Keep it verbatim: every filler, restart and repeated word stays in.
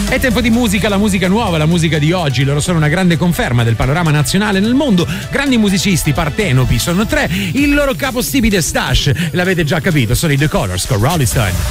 È tempo di musica, la musica nuova, la musica di oggi. Loro sono una grande conferma del panorama nazionale nel mondo. Grandi musicisti, partenopi, sono tre. Il loro capo stipite Stash, l'avete già capito, sono i The Colors con Rolling Stone.